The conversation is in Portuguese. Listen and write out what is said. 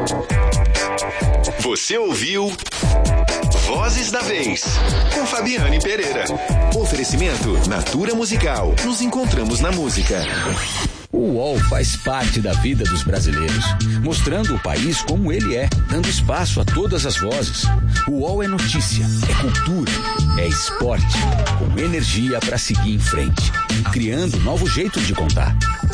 Você ouviu Vozes da Vez, com Fabiane Pereira. Oferecimento Natura Musical. Nos encontramos na música. O UOL faz parte da vida dos brasileiros, mostrando o país como ele é, dando espaço a todas as vozes. O UOL é notícia, é cultura, é esporte, com energia para seguir em frente, criando novos jeitos de contar.